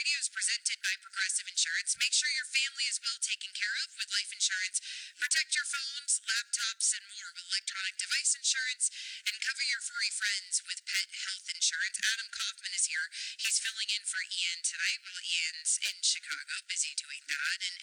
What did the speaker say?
Radio is presented by Progressive Insurance. Make sure your family is well taken care of with life insurance. Protect your phones, laptops, and more with electronic device insurance. And cover your furry friends with pet health insurance. Adam Kaufman is here. He's filling in for Ian tonight while Ian's in Chicago, busy doing that.